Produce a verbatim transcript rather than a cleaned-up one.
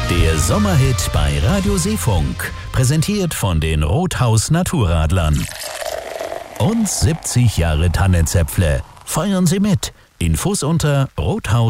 Der Sommerhit bei Radio Seefunk, präsentiert von den Rothaus Naturradlern. Und siebzig Jahre Tannenzäpfle. Feiern Sie mit. Infos unter rothaus